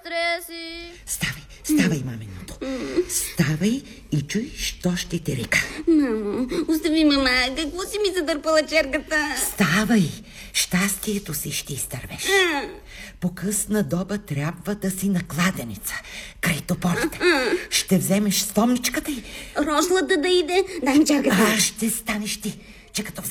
стрея си. Ставай, маменото. Ставай и чуй, що ще те река. Мамо, остави мама, какво си ми задърпала черката? Ставай, щастието си ще изтървеш. По късна доба трябва да си на кладенеца, край тополите. Ще вземеш стомничката и... Рошлата да иде, дай ми черката. Ще станеш ти, че като